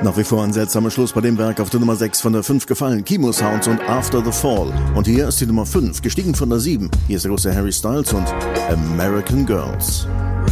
Nach wie vor ein seltsamer Schluss bei dem Werk, auf der Nummer 6 von der 5 gefallen. Kimo Sounds und After the Fall. Und hier ist die Nummer 5, gestiegen von der 7. Hier ist der große Harry Styles und American Girls.